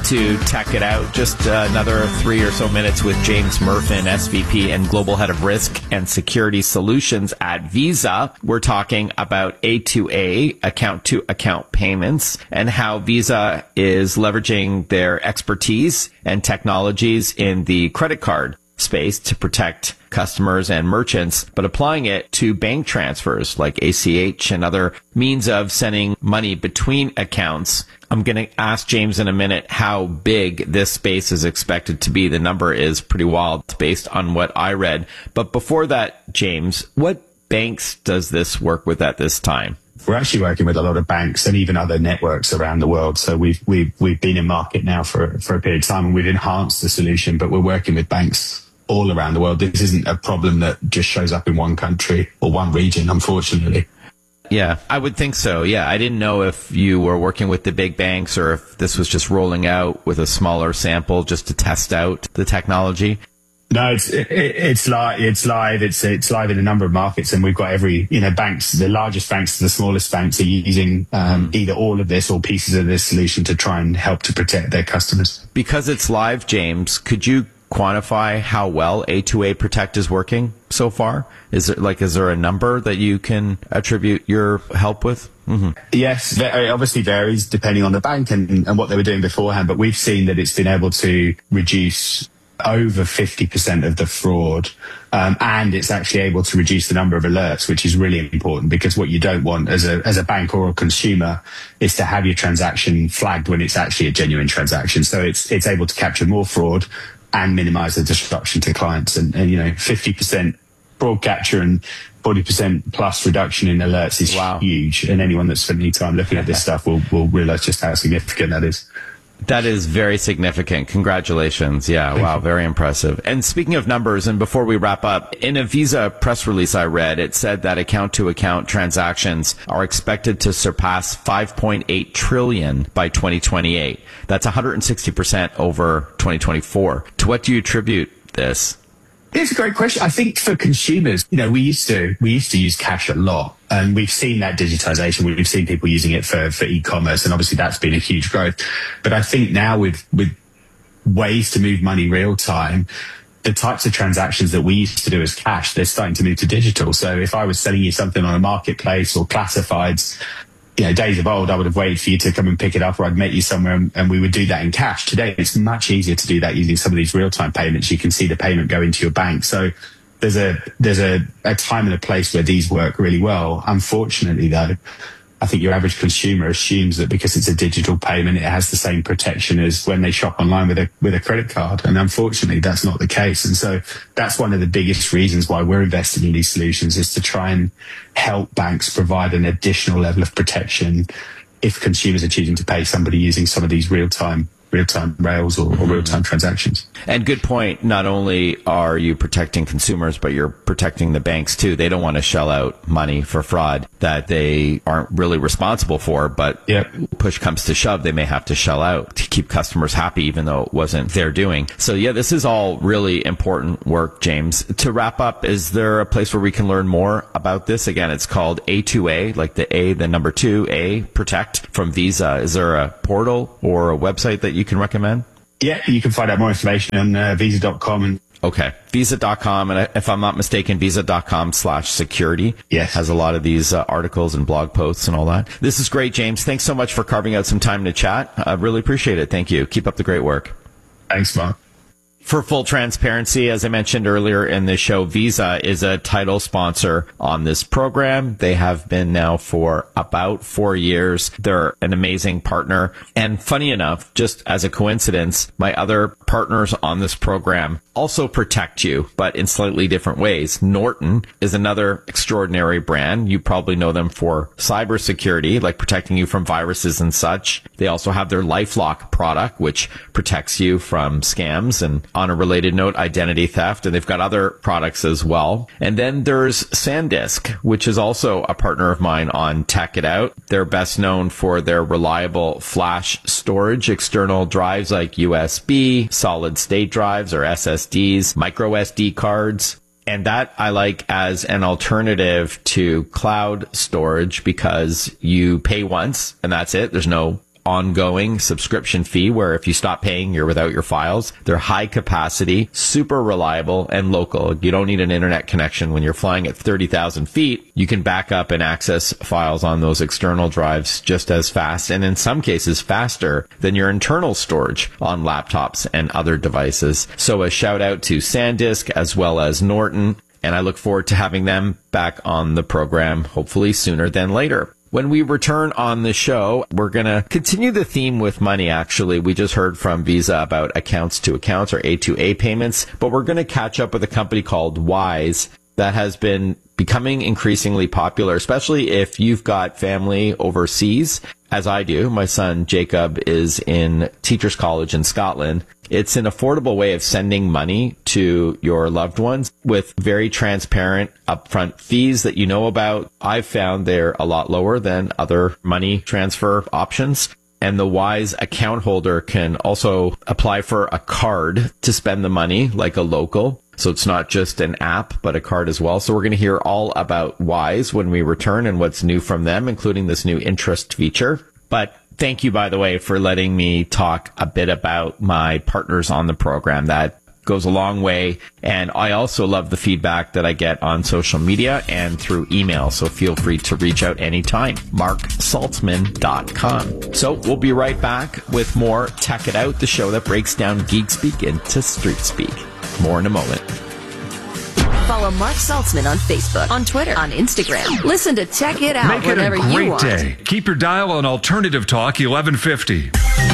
to Tech It Out. Just another 3 or so minutes with James Murfin, SVP and Global Head of Risk and Security Solutions at Visa. We're talking about A2A, account-to-account payments, and how Visa is leveraging their expertise and technologies in the credit card space to protect customers and merchants, but applying it to bank transfers like ACH and other means of sending money between accounts. I'm going to ask James in a minute how big this space is expected to be. The number is pretty wild based on what I read. But before that, James, what banks does this work with at this time? We're actually working with a lot of banks and even other networks around the world. So we've been in market now for a period of time, and we've enhanced the solution, but we're working with banks all around the world. This isn't a problem that just shows up in one country or one region, unfortunately. Yeah, I would think so. Yeah, I didn't know if you were working with the big banks or if this was just rolling out with a smaller sample just to test out the technology. No, it's live. It's live in a number of markets, and we've got banks, the largest banks to the smallest banks are using either all of this or pieces of this solution to try and help to protect their customers. Because it's live, James, could you quantify how well A2A Protect is working so far? Is there a number that you can attribute your help with? Mm-hmm. Yes, it obviously varies depending on the bank and what they were doing beforehand, but we've seen that it's been able to reduce over 50% of the fraud, and it's actually able to reduce the number of alerts, which is really important, because what you don't want as a bank or a consumer is to have your transaction flagged when it's actually a genuine transaction. So it's able to capture more fraud and minimize the disruption to clients. And 50% fraud capture and 40% plus reduction in alerts is huge. And anyone that's spent any time looking at this stuff will realize just how significant that is. That is very significant. Congratulations. Yeah, wow, very impressive. And speaking of numbers, and before we wrap up, in a Visa press release I read, it said that account-to-account transactions are expected to surpass 5.8 trillion by 2028. That's 160% over 2024. To what do you attribute this? It's a great question. I think for consumers, we used to use cash a lot, and we've seen that digitization. We've seen people using it for e-commerce, and obviously that's been a huge growth. But I think now with ways to move money real time, the types of transactions that we used to do as cash, they're starting to move to digital. So if I was selling you something on a marketplace or classifieds, days of old, I would have waited for you to come and pick it up, or I'd met you somewhere and we would do that in cash. Today, it's much easier to do that using some of these real-time payments. You can see the payment go into your bank. So there's a time and a place where these work really well. Unfortunately, though, I think your average consumer assumes that because it's a digital payment, it has the same protection as when they shop online with a credit card. And unfortunately, that's not the case. And so that's one of the biggest reasons why we're investing in these solutions, is to try and help banks provide an additional level of protection if consumers are choosing to pay somebody using some of these real-time rails or real-time transactions. And good point. Not only are you protecting consumers, but you're protecting the banks too. They don't want to shell out money for fraud that they aren't really responsible for, but push comes to shove, they may have to shell out to keep customers happy, even though it wasn't their doing. So yeah, this is all really important work, James. To wrap up, is there a place where we can learn more about this? Again, it's called A2A, like the A, the number 2, Protect from Visa. Is there a portal or a website that you can recommend? Yeah, you can find out more information on visa.com. Okay, visa.com, and if I'm not mistaken, visa.com/security has a lot of these articles and blog posts and all that. This is great, James. Thanks so much for carving out some time to chat. I really appreciate it. Thank you. Keep up the great work. Thanks, Mark. For full transparency, as I mentioned earlier in the show, Visa is a title sponsor on this program. They have been now for about 4 years. They're an amazing partner. And funny enough, just as a coincidence, my other partners on this program also protect you, but in slightly different ways. Norton is another extraordinary brand. You probably know them for cybersecurity, like protecting you from viruses and such. They also have their LifeLock product, which protects you from scams and, on a related note, identity theft. And they've got other products as well. And then there's SanDisk, which is also a partner of mine on Tech It Out. They're best known for their reliable flash storage, external drives like USB, solid state drives or SSDs, micro SD cards. And that I like as an alternative to cloud storage because you pay once and that's it. There's no ongoing subscription fee where if you stop paying, you're without your files. They're high capacity, super reliable, and local. You don't need an internet connection. When you're flying at 30,000 feet, you can back up and access files on those external drives just as fast, and in some cases faster than your internal storage on laptops and other devices. So a shout out to SanDisk as well as Norton, and I look forward to having them back on the program, hopefully sooner than later. When we return on the show, we're going to continue the theme with money, actually. We just heard from Visa about accounts to accounts or A2A payments, but we're going to catch up with a company called Wise that has been becoming increasingly popular, especially if you've got family overseas, as I do. My son Jacob is in Teachers College in Scotland. It's an affordable way of sending money to your loved ones with very transparent upfront fees that you know about. I've found they're a lot lower than other money transfer options. And the Wise account holder can also apply for a card to spend the money like a local. So it's not just an app, but a card as well. So we're going to hear all about Wise when we return and what's new from them, including this new interest feature. But thank you, by the way, for letting me talk a bit about my partners on the program. That goes a long way. And I also love the feedback that I get on social media and through email. So feel free to reach out anytime. MarkSaltzman.com. So we'll be right back with more Tech It Out, the show that breaks down geek speak into street speak. More in a moment. Follow Mark Saltzman on Facebook, on Twitter, on Instagram. Listen to Check It Out Make it whenever a you great want. day. Keep your dial on Alternative Talk 1150.